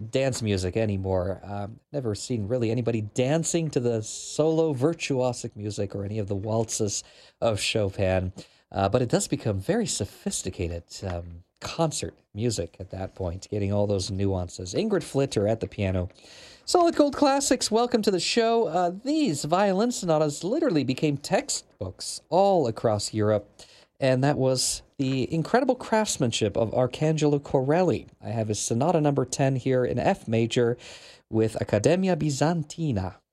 dance music anymore. Never seen really anybody dancing to the solo virtuosic music or any of the waltzes of Chopin. But it does become very sophisticated concert music at that point, getting all those nuances. Ingrid Flitter at the piano. Solid Gold Classics, welcome to the show. These violin sonatas literally became textbooks all across Europe, and that was the incredible craftsmanship of Arcangelo Corelli. I have his Sonata number 10 here in F major with Accademia Bizantina.